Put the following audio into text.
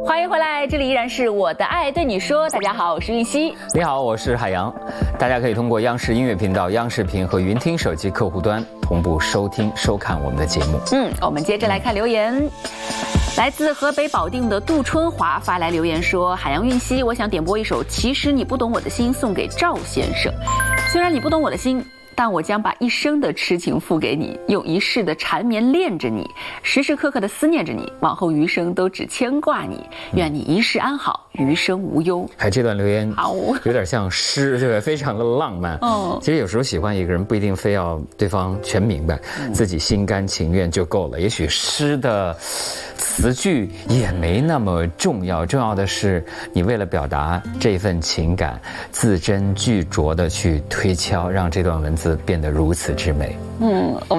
欢迎回来，这里依然是我的爱对你说。大家好，我是玉溪。 你好，我是海洋。大家可以通过央视音乐频道、央视频和云听手机客户端同步收听、收看我们的节目。 我们接着来看留言。来自河北保定的杜春华发来留言说：海洋韵熙，我想点播一首《其实你不懂我的心》送给赵先生。虽然你不懂我的心，但我将把一生的痴情付给你，用一世的缠绵恋着你，时时刻刻的思念着你，往后余生都只牵挂你，愿你一世安好，余生无忧。 这段留言有点像诗，对吧？非常的浪漫。其实有时候喜欢一个人不一定非要对方全明白，自己心甘情愿就够了。也许诗的词句也没那么重要，重要的是你为了表达这份情感，字斟句酌的去推敲，让这段文字变得如此之美。